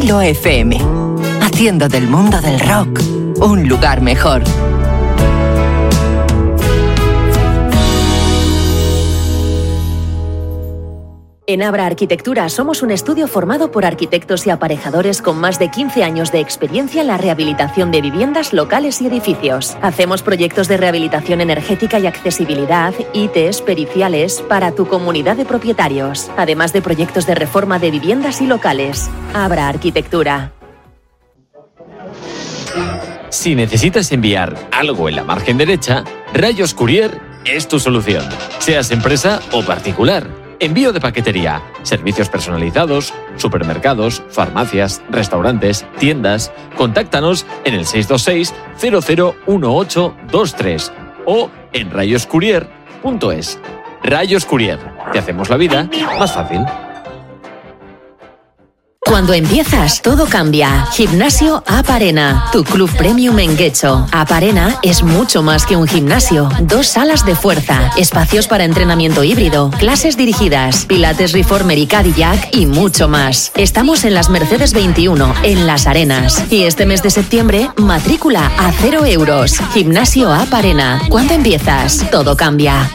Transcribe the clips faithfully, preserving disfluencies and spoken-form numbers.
Vinilo F M, haciendo del mundo del rock un lugar mejor. En Abra Arquitectura somos un estudio formado por arquitectos y aparejadores con más de quince años de experiencia en la rehabilitación de viviendas, locales y edificios. Hacemos proyectos de rehabilitación energética y accesibilidad, I Tes, periciales, para tu comunidad de propietarios, además de proyectos de reforma de viviendas y locales. Abra Arquitectura. Si necesitas enviar algo en la margen derecha, Rayos Courier es tu solución, seas empresa o particular. Envío de paquetería, servicios personalizados, supermercados, farmacias, restaurantes, tiendas. Contáctanos en el seis dos seis, cero cero uno ocho dos tres o en rayos courier punto es. Rayos Courier, te hacemos la vida más fácil. Cuando empiezas, todo cambia. Gimnasio Aparena, tu club premium en Guecho. Aparena es mucho más que un gimnasio. Dos salas de fuerza, espacios para entrenamiento híbrido, clases dirigidas, pilates reformer y Cadillac y mucho más. Estamos en las Mercedes veintiuno, en Las Arenas. Y este mes de septiembre, matrícula a cero euros. Gimnasio Aparena. Cuando empiezas, todo cambia.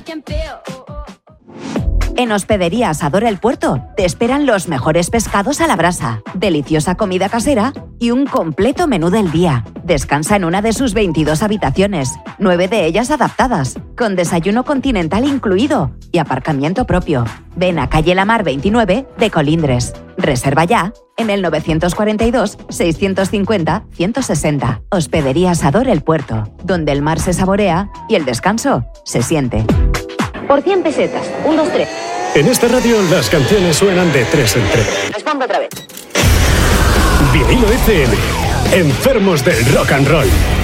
En Hospedería Asador El Puerto te esperan los mejores pescados a la brasa, deliciosa comida casera y un completo menú del día. Descansa en una de sus veintidós habitaciones, nueve de ellas adaptadas, con desayuno continental incluido y aparcamiento propio. Ven a calle La Mar veintinueve de Colindres. Reserva ya en el novecientos cuarenta y dos, seiscientos cincuenta, ciento sesenta. Hospedería Asador El Puerto, donde el mar se saborea y el descanso se siente. Por cien pesetas. Un, dos, tres. En esta radio las canciones suenan de tres en tres. Respondo otra vez. Vinilo F M. Enfermos del rock and roll.